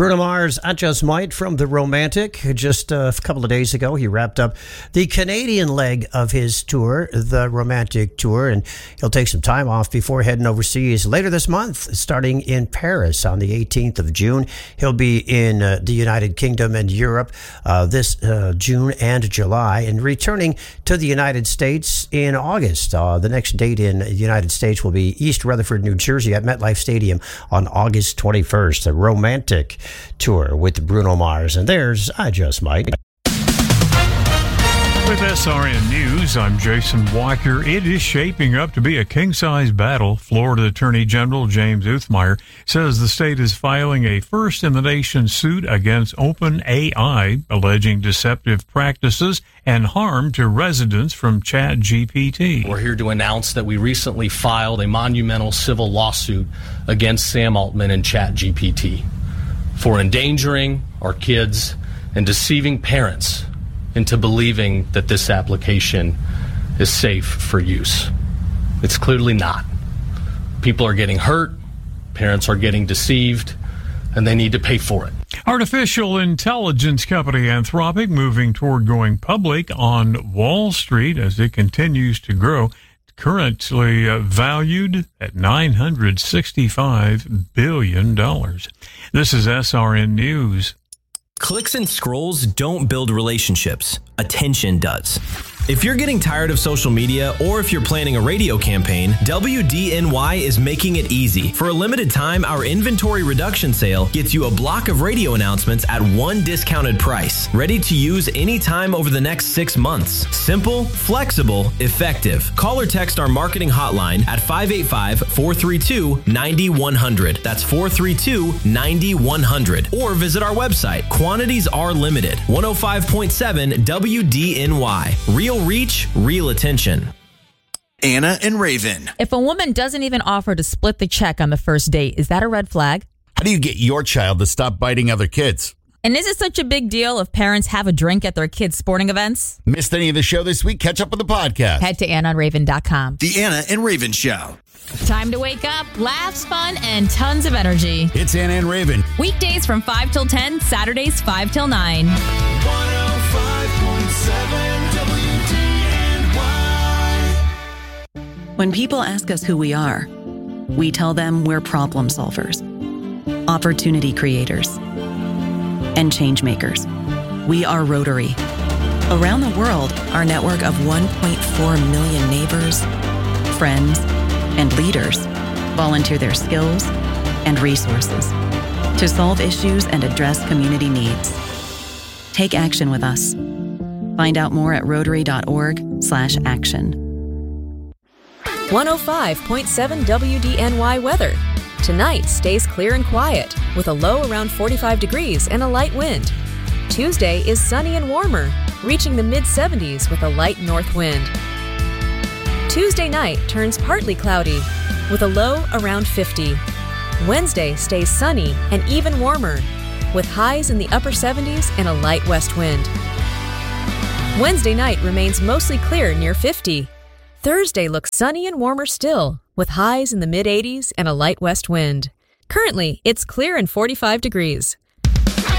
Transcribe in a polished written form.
Bruno Mars, I Just Might from The Romantic. Just a couple of days ago, he wrapped up the Canadian leg of his tour, The Romantic Tour, and he'll take some time off before heading overseas later this month, starting in Paris on the 18th of June. He'll be in the United Kingdom and Europe this June and July, and returning to the United States in August. The next date in the United States will be East Rutherford, New Jersey at MetLife Stadium on August 21st. The Romantic Tour with Bruno Mars, and there's I Just Might. With SRN News, I'm Jason Walker. It is shaping up to be a king-size battle. Florida Attorney General James Uthmeier says the state is filing a first-in-the-nation suit against OpenAI, alleging deceptive practices and harm to residents from ChatGPT. We're here to announce that we recently filed a monumental civil lawsuit against Sam Altman and ChatGPT for endangering our kids and deceiving parents into believing that this application is safe for use. It's clearly not. People are getting hurt, parents are getting deceived, and they need to pay for it. Artificial intelligence company Anthropic moving toward going public on Wall Street as it continues to grow, currently valued at $965 billion. This is SRN News. Clicks and scrolls don't build relationships. Attention does. If you're getting tired of social media or if you're planning a radio campaign, WDNY is making it easy. For a limited time, our inventory reduction sale gets you a block of radio announcements at one discounted price. Ready to use anytime over the next 6 months. Simple, flexible, effective. Call or text our marketing hotline at 585-432-9100. That's 432-9100. Or visit our website. Quantities are limited. 105.7 WDNY. Real reach, real attention. Anna and Raven. If a woman doesn't even offer to split the check on the first date, is that a red flag? How do you get your child to stop biting other kids? And is it such a big deal if parents have a drink at their kids' sporting events? Missed any of the show this week? Catch up with the podcast. Head to AnnaandRaven.com. The Anna and Raven Show. Time to wake up, laughs, fun, and tons of energy. It's Anna and Raven. Weekdays from 5 till 10, Saturdays 5 till 9. 105.7 When people ask us who we are, we tell them we're problem solvers, opportunity creators, and change makers. We are Rotary. Around the world, our network of 1.4 million neighbors, friends, and leaders volunteer their skills and resources to solve issues and address community needs. Take action with us. Find out more at rotary.org/action. 105.7 WDNY weather. Tonight stays clear and quiet with a low around 45 degrees and a light wind. Tuesday is sunny and warmer, reaching the mid-70s with a light north wind. Tuesday night turns partly cloudy with a low around 50. Wednesday stays sunny and even warmer with highs in the upper 70s and a light west wind. Wednesday night remains mostly clear near 50. Thursday looks sunny and warmer still, with highs in the mid-80s and a light west wind. Currently, it's clear and 45 degrees.